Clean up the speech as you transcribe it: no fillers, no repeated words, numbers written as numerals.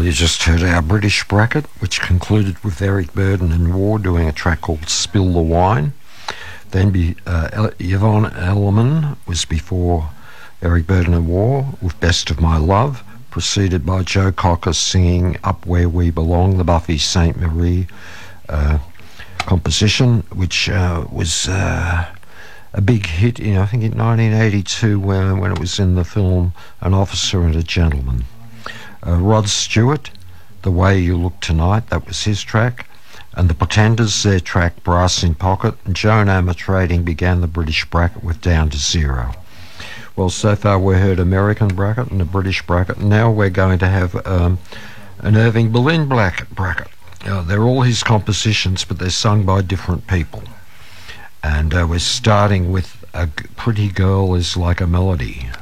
you just heard our British bracket, which concluded with Eric Burdon and War doing a track called Spill the Wine. Then Yvonne Elliman was before Eric Burdon and War with Best of My Love, preceded by Joe Cocker singing Up Where We Belong, the Buffy St. Marie composition, which was a big hit, I think in 1982 when it was in the film An Officer and a Gentleman. Rod Stewart, The Way You Look Tonight, that was his track. And the Pretenders, their track Brass in Pocket. And Joan Armatrading began the British bracket with Down to Zero. Well, so far we heard American bracket and a British bracket. Now we're going to have an Irving Berlin bracket. They're all his compositions, but they're sung by different people. And we're starting with A Pretty Girl Is Like a Melody.